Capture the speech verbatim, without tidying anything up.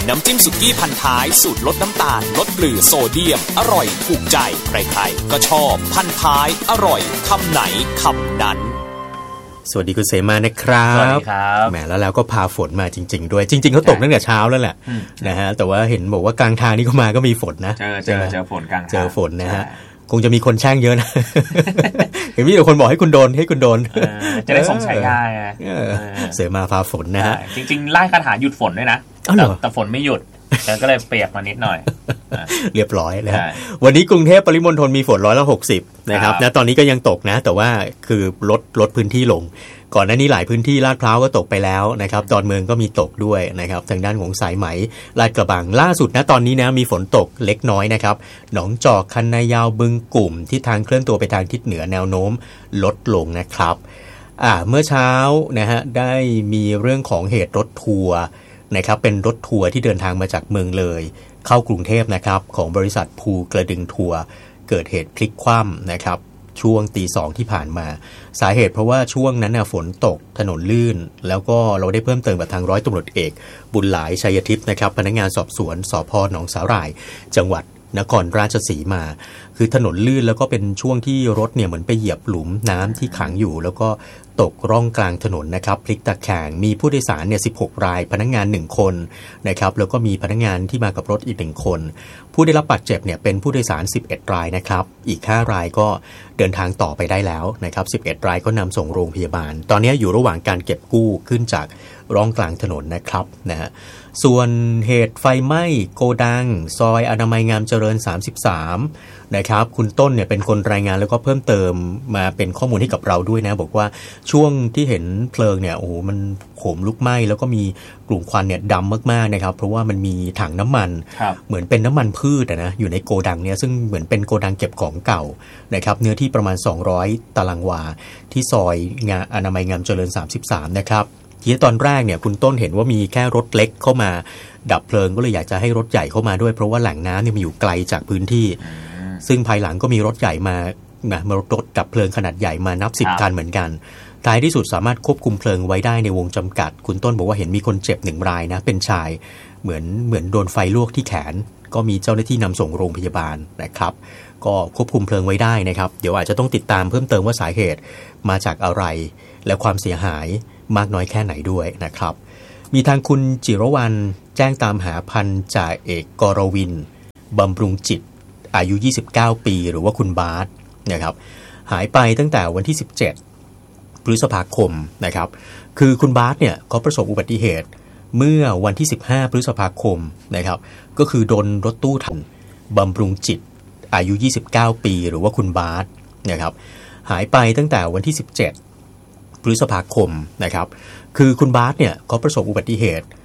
น้ำจิ้มสุกี้พันท้ายสูตรลดน้ำตาลลดเกลือโซเดียมอร่อยถูกใจใครๆก็ชอบพันท้ายอร่อยคำไหนคำนั้นสวัสดีคุณเสมานะครับสวัสดีครับแหมแล้วแล้วก็พาฝนมาจริงๆด้วยจริงๆเขาตกตั้งแต่เช้าแล้วแหละนะฮะแต่ว่าเห็นบอกว่ากลางทางนี่ก็มาก็มีฝนนะเจอเจอเจอฝนกลางทางเจอฝนนะฮะคงจะมีคนแช่งเยอะนะเห็นมีแต่คนบอกให้คุณโดนให้คุณโดนจะได้ส่งฉายาไงเสมาพาฝนนะฮะจริงๆไล่คาถาหยุดฝนด้วยนะแต่ฝนไม่หยุดแล้วก็เลยเปียกมานิดหน่อยเรียบร้อยแล้ววันนี้กรุงเทพปริมณฑลมีฝนร้อยละหกสิบนะครับนะตอนนี้ก็ยังตกนะแต่ว่าคือลดลดพื้นที่ลงก่อนหน้านี้หลายพื้นที่ลาดพร้าวก็ตกไปแล้วนะครับดอนเมืองก็มีตกด้วยนะครับทางด้านของสายไหมลาดกระบังล่าสุดนะตอนนี้นะมีฝนตกเล็กน้อยนะครับหนองจอกคันนายาวบึงกลุ่มที่ทางเคลื่อนตัวไปทางทิศเหนือแนวโน้มลดลงนะครับอ่าเมื่อเช้านะฮะได้มีเรื่องของเหตุรถทัวร์นะครับเป็นรถทัวร์ที่เดินทางมาจากเมืองเลยเข้ากรุงเทพนะครับของบริษัทภูกระดึงทัวร์เกิดเหตุพลิกคว่ำนะครับช่วงตีสองที่ผ่านมาสาเหตุเพราะว่าช่วงนั้นน่ะฝนตกถนนลื่นแล้วก็เราได้เพิ่มเติมกับทางร้อยตำรวจเอกบุญหลายชัยทิพย์นะครับพนักงานสอบสวนสภ.หนองสาหร่ายจังหวัดนครราชสีมาคือถนนลื่นแล้วก็เป็นช่วงที่รถเนี่ยเหมือนไปเหยียบหลุมน้ำที่ขังอยู่แล้วก็ตกร่องกลางถนนนะครับพลิกตะแคงมีผู้โดยสารเนี่ยสิบหกรายพนักงานหนึ่งคนนะครับแล้วก็มีพนักงานที่มากับรถอีกหนึ่งคนผู้ได้รับบาดเจ็บเนี่ยเป็นผู้โดยสารสิบเอ็ดรายนะครับอีกห้ารายก็เดินทางต่อไปได้แล้วนะครับสิบเอ็ดรายก็นำส่งโรงพยาบาลตอนนี้อยู่ระหว่างการเก็บกู้ขึ้นจากร่องกลางถนนนะครับนะฮะส่วนเหตุไฟไหม้โกดังซอยอนามัยงามเจริญสามสิบสามนะครับคุณต้นเนี่ยเป็นคนรายงานแล้วก็เพิ่มเติมมาเป็นข้อมูลให้กับเราด้วยนะบอกว่าช่วงที่เห็นเพลิงเนี่ยโอ้โหมันโหมลุกไหม้แล้วก็มีกลุ่มควันเนี่ยดำมากๆนะครับเพราะว่ามันมีถังน้ำมันเหมือนเป็นน้ำมันพืชนะอยู่ในโกดังเนี่ยซึ่งเหมือนเป็นโกดังเก็บของเก่านะครับเนื้อที่ประมาณสองร้อยตารางวาที่ซอยงาอนามัยงามเจริญสามสิบสามนะครับที่ตอนแรกเนี่ยคุณต้นเห็นว่ามีแค่รถเล็กเข้ามาดับเพลิงก็เลยอยากจะให้รถใหญ่เข้ามาด้วยเพราะว่าแหล่งน้ำเนี่ยมันอยู่ไกลจากพื้นที่ซึ่งภายหลังก็มีรถใหญ่มานะมารถดับเพลิงขนาดใหญ่มานับสิบคันเหมือนกันท้ายที่สุดสามารถควบคุมเพลิงไว้ได้ในวงจำกัดคุณต้นบอกว่าเห็นมีคนเจ็บหนึ่งรายนะเป็นชายเหมือนเหมือนโดนไฟลวกที่แขนก็มีเจ้าหน้าที่นำส่งโรงพยาบาลนะครับก็ควบคุมเพลิงไว้ได้นะครับเดี๋ยวอาจจะต้องติดตามเพิ่มเติมว่าสาเหตุมาจากอะไรและความเสียหายมากน้อยแค่ไหนด้วยนะครับมีทางคุณจิรวรรณแจ้งตามหาพันจ่าเอกกรวินบำรุงจิตอายุยี่สิบเก้าปีหรือว่าคุณบาสนะครับหายไปตั้งแต่วันที่สิบเจ็ดพฤษภาคมนะครับคือคุณบาสเนี่ยเขาประสบอุบัติเหตุเมื่อวันที่สิบห้าพฤษภาคมนะครับก็คือโดนรถตู้ทันบำรุงจิตอายุยี่สิบเก้าปีหรือว่าคุณบาสนะครับหายไปตั้งแต่วันที่สิบเจ็ดพฤษภาคมนะครับคือคุณบาสเนี่ยเขาประสบอุบัติเหตุ